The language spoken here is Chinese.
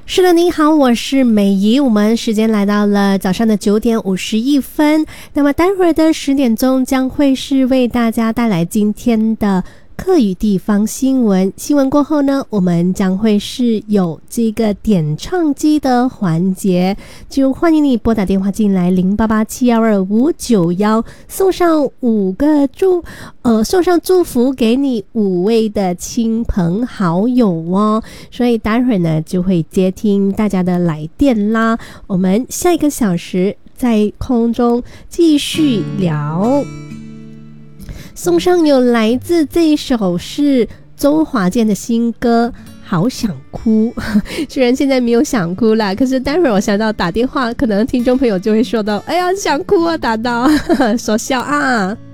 是的，你好，我是美仪。我们时间来到了早上的9:51，那么待会儿的10点钟将会是为大家带来今天的客语地方新闻。新闻过后呢，我们将会是有这个点唱机的环节，就欢迎你拨打电话进来088-722-5591，送上送上祝福给你5位的亲朋好友哦。所以待会儿呢就会接听大家的来电啦。我们下一个小时在空中继续聊。送上有来自这一首是周华健的新歌好想哭，虽然现在没有想哭啦，可是待会儿我想到打电话，可能听众朋友就会说到，哎呀想哭啊，打到说笑啊。